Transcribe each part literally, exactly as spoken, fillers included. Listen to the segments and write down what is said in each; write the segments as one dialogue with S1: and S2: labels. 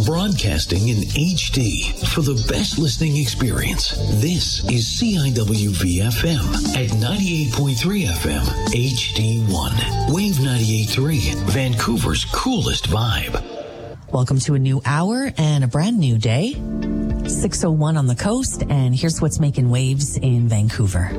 S1: broadcasting in H D for the best listening experience. This is C I W V F M at ninety-eight point three F M, H D one. Wave ninety-eight point three, Vancouver's coolest vibe.
S2: Welcome to a new hour and a brand new day. six oh one on the coast, and here's what's making waves in Vancouver.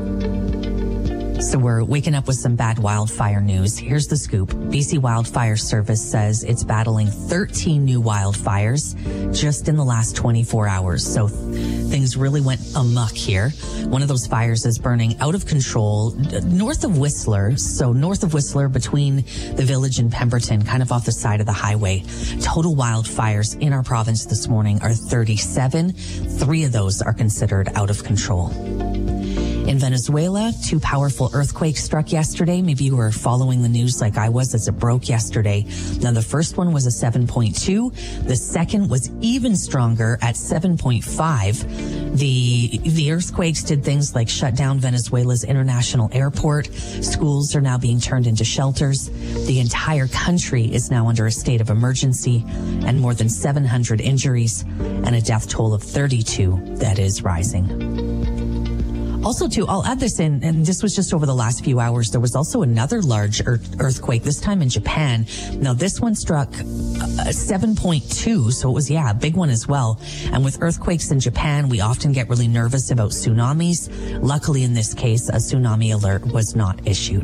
S2: So we're waking up with some bad wildfire news. Here's the scoop. B C Wildfire Service says it's battling thirteen new wildfires just in the last twenty-four hours. So things really went amok here. One of those fires is burning out of control north of Whistler. So north of Whistler, between the village and Pemberton, kind of off the side of the highway. Total wildfires in our province this morning are thirty-seven. Three of those are considered out of control. In Venezuela, two powerful earthquakes struck yesterday. Maybe you were following the news like I was as it broke yesterday. Now, the first one was a seven point two. The second was even stronger at seven point five. The, the earthquakes did things like shut down Venezuela's international airport. Schools are now being turned into shelters. The entire country is now under a state of emergency, and more than seven hundred injuries and a death toll of thirty-two that is rising. Also, too, I'll add this in, and this was just over the last few hours. There was also another large earthquake, this time in Japan. Now, this one struck uh, seven point two, so it was, yeah, a big one as well. And with earthquakes in Japan, we often get really nervous about tsunamis. Luckily, in this case, a tsunami alert was not issued.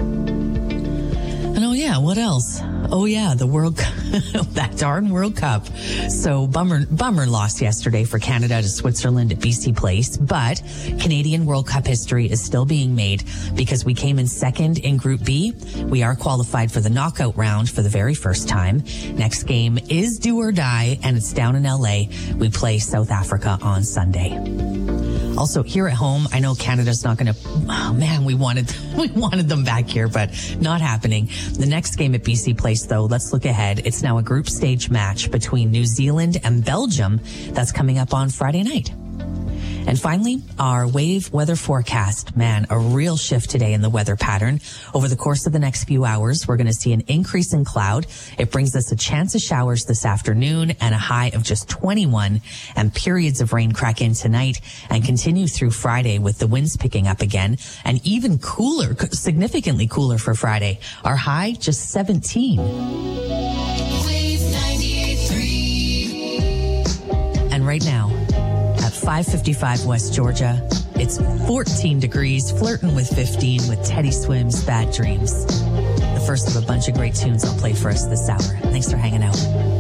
S2: And oh, yeah, what else? Oh, yeah, the World Cup, that darn World Cup. So bummer, bummer loss yesterday for Canada to Switzerland at B C Place, but Canadian World Cup history is still being made because we came in second in Group B. We are qualified for the knockout round for the very first time. Next game is do or die, and it's down in L A. We play South Africa on Sunday. Also, here at home, I know Canada's not going to, oh man, we wanted, we wanted them back here, but not happening. The next game at B C Place, though, let's look ahead. It's now a group stage match between New Zealand and Belgium. That's coming up on Friday night. And finally, our wave weather forecast. Man, a real shift today in the weather pattern. Over the course of the next few hours, we're going to see an increase in cloud. It brings us a chance of showers this afternoon and a high of just twenty-one, and periods of rain crack in tonight and continue through Friday with the winds picking up again, and even cooler, significantly cooler for Friday. Our high just seventeen. Wave ninety-eight point three. And right now, five fifty-five West Georgia. It's fourteen degrees, flirting with fifteen with Teddy Swims' Bad Dreams. The first of a bunch of great tunes I'll play for us this hour. Thanks for hanging out.